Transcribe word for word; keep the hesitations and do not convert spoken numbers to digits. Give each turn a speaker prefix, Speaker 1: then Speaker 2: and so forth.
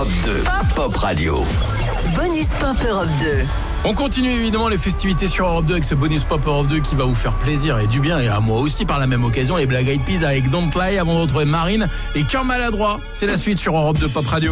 Speaker 1: Europe deux, Pop Radio.
Speaker 2: Bonus Pop Europe deux.
Speaker 3: On continue évidemment les festivités sur Europe deux avec ce bonus Pop Europe deux qui va vous faire plaisir et du bien, et à moi aussi par la même occasion. Les Black Eyed Peas avec Don't Lie avant de retrouver Marine et Cœur Maladroit. C'est la suite sur Europe deux Pop Radio.